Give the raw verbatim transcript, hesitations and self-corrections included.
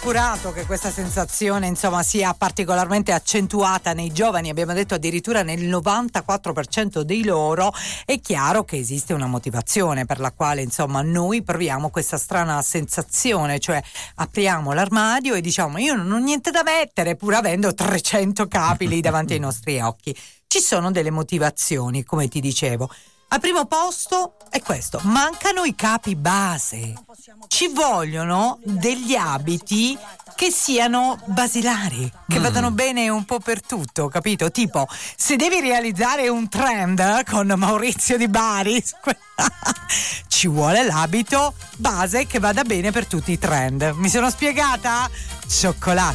appurato che questa sensazione insomma sia particolarmente accentuata nei giovani, abbiamo detto addirittura nel novantaquattro per cento dei loro. È chiaro che esiste una motivazione per la quale insomma noi proviamo questa strana sensazione, cioè apriamo l'armadio e diciamo io non ho niente da mettere pur avendo trecento capi lì davanti ai nostri occhi. Ci sono delle motivazioni, come ti dicevo. Al primo posto è questo: mancano i capi base. Ci vogliono degli abiti che siano basilari, che mm. vadano bene un po' per tutto, capito? Tipo, se devi realizzare un trend con Maurizio Di Bari, ci vuole l'abito base che vada bene per tutti i trend. Mi sono spiegata? Cioccolato.